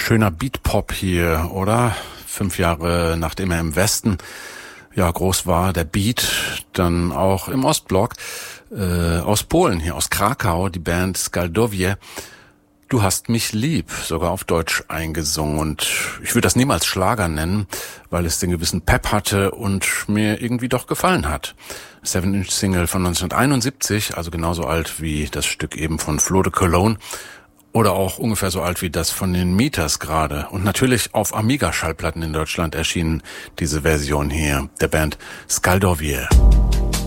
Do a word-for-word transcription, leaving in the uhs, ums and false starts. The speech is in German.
Schöner Beatpop hier, oder? Fünf Jahre nachdem er im Westen ja groß war, der Beat, dann auch im Ostblock, äh, aus Polen, hier aus Krakau, die Band Skaldowie. Du hast mich lieb, sogar auf Deutsch eingesungen, und ich würde das niemals Schlager nennen, weil es den gewissen Pep hatte und mir irgendwie doch gefallen hat. Seven-Inch-Single von neunzehnhunderteinundsiebzig, also genauso alt wie das Stück eben von Flo de Cologne. Oder auch ungefähr so alt wie das von den Meters gerade. Und natürlich auf Amiga-Schallplatten in Deutschland erschienen diese Version hier, der Band Skaldowie.